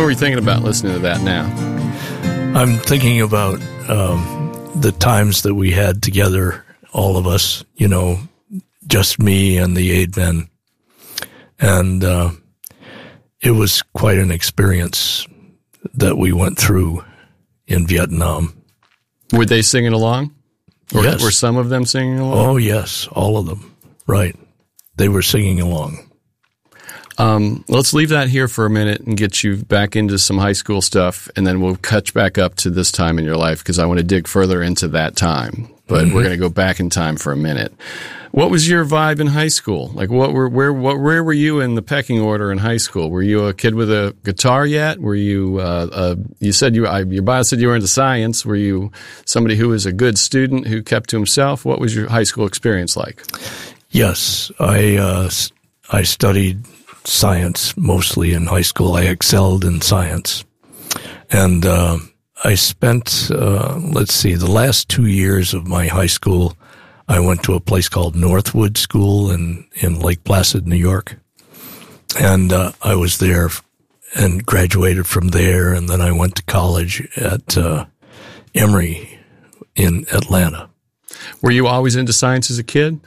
were you thinking about listening to that now? I'm thinking about the times that we had together, all of us, just me and the aid men. And it was quite an experience that we went through in Vietnam. Were they singing along? Or yes. Were some of them singing along? Oh, yes, all of them. Right. They were singing along. Let's leave that here for a minute and get you back into some high school stuff, and then we'll catch back up to this time in your life because I want to dig further into that time. But we're going to go back in time for a minute. What was your vibe in high school? Like, where were you in the pecking order in high school? Were you a kid with a guitar yet? Were you? You said your bio said you were into science. Were you somebody who was a good student who kept to himself? What was your high school experience like? Yes, I studied science mostly in high school. I excelled in science, and I spent the last 2 years of my high school. I went to a place called Northwood School in Lake Placid, New York. And I was there and graduated from there, and then I went to college at Emory in Atlanta. Were you always into science as a kid?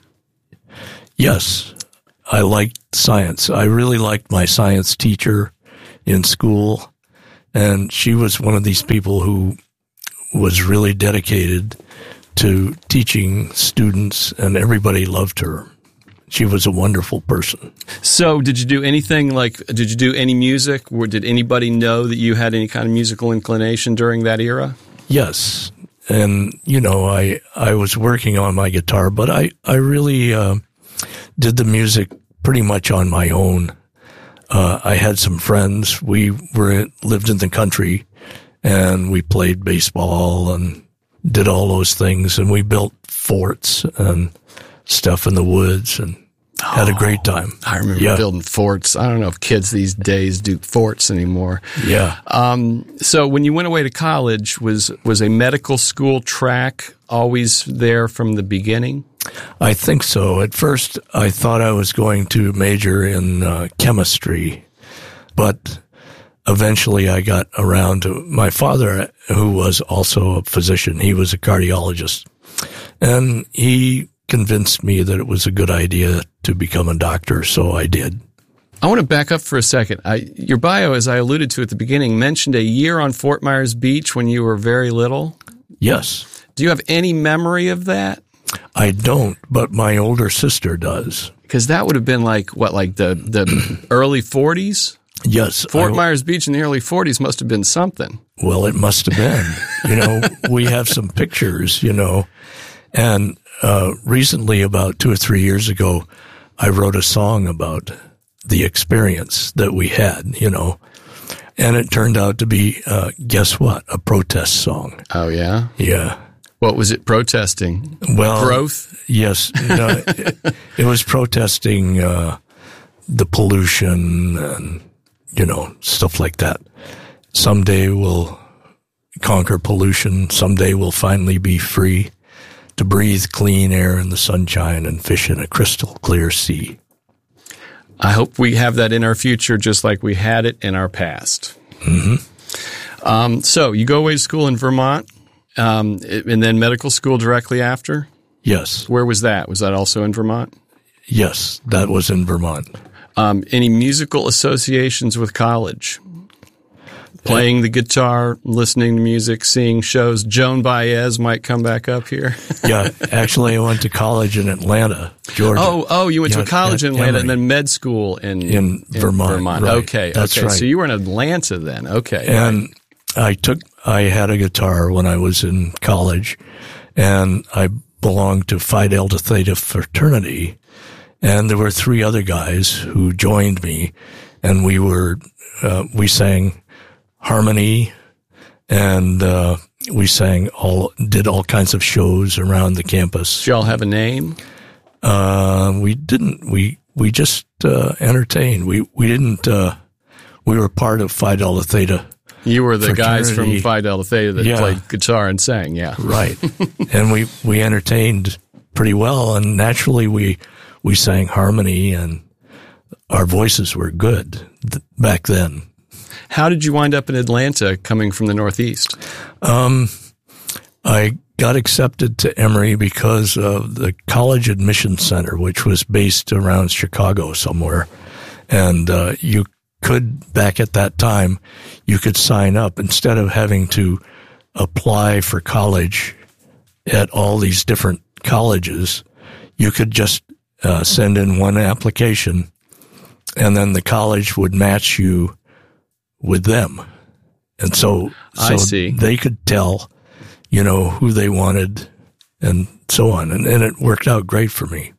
Yes, I liked science. I really liked my science teacher in school, and she was one of these people who was really dedicated to teaching students, and everybody loved her. She was a wonderful person. So did you do anything did you do any music? Or did anybody know that you had any kind of musical inclination during that era? Yes. And, I was working on my guitar, but I really did the music pretty much on my own. I had some friends. We lived in the country, and we played baseball and did all those things, and we built forts and stuff in the woods and had a great time. I remember building forts. I don't know if kids these days do forts anymore. Yeah. So when you went away to college, was a medical school track always there from the beginning? I think so. At first, I thought I was going to major in chemistry, but eventually I got around to my father, who was also a physician. He was a cardiologist, and he convinced me that it was a good idea to become a doctor, so I did. I want to back up for a second. Your bio, as I alluded to at the beginning, mentioned a year on Fort Myers Beach when you were very little. Yes. Do you have any memory of that? I don't, but my older sister does. Because that would have been the early 40s? Yes. Fort Myers Beach in the early 40s must have been something. Well, it must have been. We have some pictures, and recently, about 2 or 3 years ago, I wrote a song about the experience that we had, and it turned out to be, guess what? A protest song. Oh, yeah? Yeah. What was it protesting? Well, growth? Yes. It was protesting the pollution and, stuff like that. Someday we'll conquer pollution. Someday we'll finally be free to breathe clean air in the sunshine and fish in a crystal clear sea. I hope we have that in our future just like we had it in our past. Mm-hmm. So you go away to school in Vermont, and then medical school directly after? Yes. Where was that? Was that also in Vermont? Yes, that was in Vermont. Any musical associations with college? Playing the guitar, listening to music, seeing shows. Joan Baez might come back up here. Yeah, actually, I went to college in Atlanta, Georgia. Oh, you went to college in Atlanta Emory. and then med school in Vermont. Right. Okay, that's okay. right. So you were in Atlanta then. Okay. And I had a guitar when I was in college, and I belonged to Phi Delta Theta fraternity, and there were 3 other guys who joined me, and we sang harmony, and we did all kinds of shows around the campus. Did y'all have a name? We didn't. We just entertained. We didn't. We were part of Phi Delta Theta. You were the fraternity. guys from Phi Delta Theta that played guitar and sang, yeah. Right. And we entertained pretty well, and naturally we sang harmony, and our voices were good back then. how did you wind up in Atlanta coming from the Northeast? I got accepted to Emory because of the College Admission Center, which was based around Chicago somewhere. And you could, back at that time, you could sign up instead of having to apply for college at all these different colleges. You could just send in one application, and then the college would match you with them. And so I see. They could tell, who they wanted and so on. And it worked out great for me.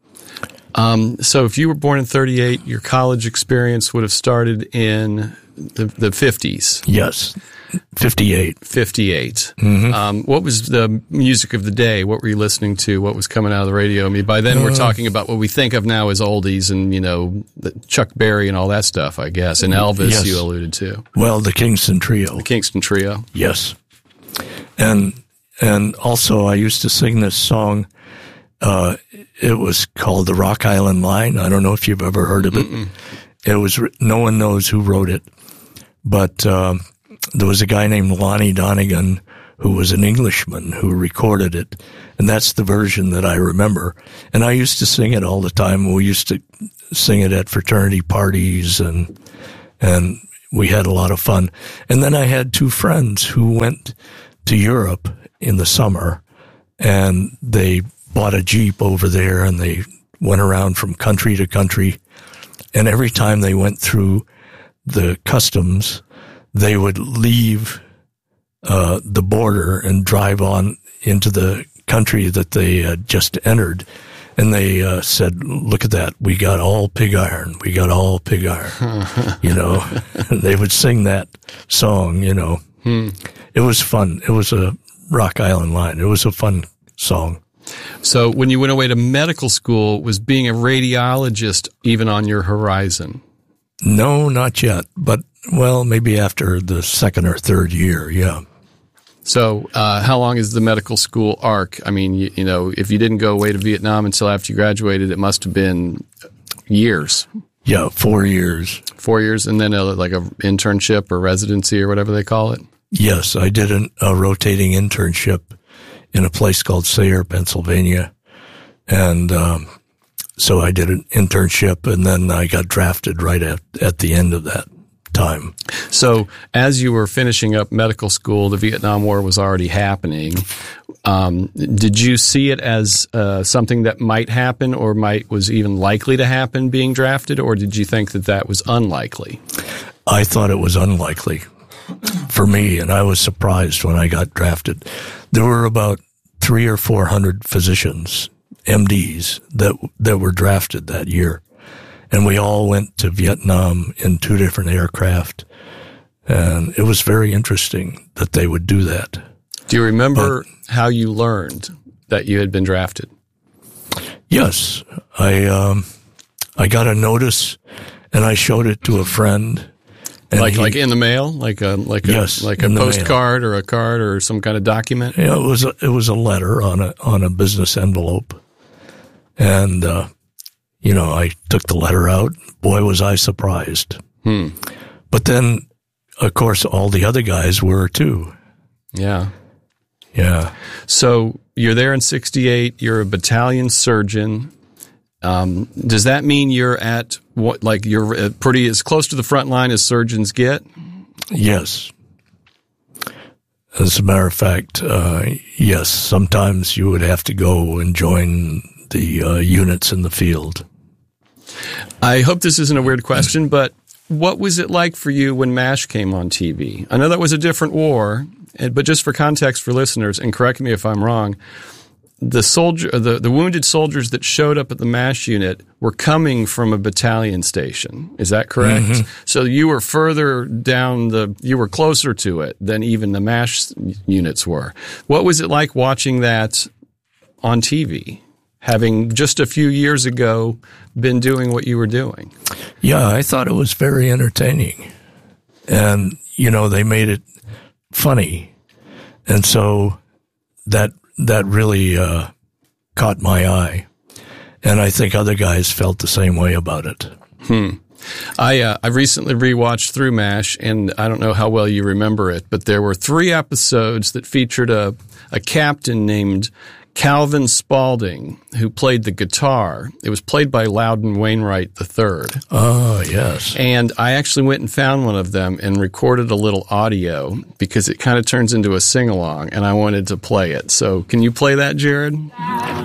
So if you were born in 1938, your college experience would have started in the 50s. Yes. 58. 58. Mm-hmm. What was the music of the day? What were you listening to? What was coming out of the radio? I mean, by then we're talking about what we think of now as oldies and, Chuck Berry and all that stuff, I guess. And Elvis, yes. You alluded to. Well, the Kingston Trio. The Kingston Trio. Yes. And also I used to sing this song. It was called the Rock Island Line. I don't know if you've ever heard of it. Mm-mm. It was, no one knows who wrote it, but, there was a guy named Lonnie Donegan who was an Englishman who recorded it. And that's the version that I remember. And I used to sing it all the time. We used to sing it at fraternity parties and we had a lot of fun. And then I had two friends who went to Europe in the summer and they bought a Jeep over there and they went around from country to country. And every time they went through the customs, they would leave the border and drive on into the country that they had just entered. And they said, look at that. We got all pig iron. We got all pig iron. And they would sing that song, It was fun. It was a Rock Island Line. It was a fun song. So when you went away to medical school, was being a radiologist even on your horizon? No, not yet. But, well, maybe after the second or third year, yeah. So how long is the medical school arc? I mean, if you didn't go away to Vietnam until after you graduated, it must have been years. Yeah, 4 years. 4 years, and then like a internship or residency or whatever they call it? Yes, I did a rotating internship in a place called Sayre, Pennsylvania. And so I did an internship, and then I got drafted right at the end of that time. So as you were finishing up medical school, the Vietnam War was already happening. Did you see it as something that might happen or was even likely to happen, being drafted, or did you think that was unlikely? I thought it was unlikely for me, and I was surprised when I got drafted. There were about 300 or 400 physicians, MDs, that were drafted that year. And we all went to Vietnam in 2 different aircraft. And it was very interesting that they would do that. Do you remember how you learned that you had been drafted? Yes. I got a notice and I showed it to a friend. And like in the mail? Like a postcard or a card or some kind of document? Yeah, it was a letter on a business envelope. And I took the letter out. Boy, was I surprised. But then, of course, all the other guys were too. Yeah. Yeah. So you're there in 1968. You're a battalion surgeon. Does that mean you're at you're pretty as close to the front line as surgeons get? Yes. As a matter of fact, yes. Sometimes you would have to go and join the units in the field. I hope this isn't a weird question, but what was it like for you when MASH came on TV? I know that was a different war, but just for context for listeners, and correct me if I'm wrong, the wounded soldiers that showed up at the MASH unit were coming from a battalion station. Is that correct? Mm-hmm. So you were further down you were closer to it than even the MASH units were. What was it like watching that on TV? Having just a few years ago been doing what you were doing? Yeah, I thought it was very entertaining. And, they made it funny. And so that really caught my eye. And I think other guys felt the same way about it. I recently rewatched through MASH, and I don't know how well you remember it, but there were 3 episodes that featured a captain named Calvin Spaulding, who played the guitar. It was played by Loudon Wainwright III. Oh, yes. And I actually went and found one of them and recorded a little audio because it kind of turns into a sing-along, and I wanted to play it. So can you play that, Jared?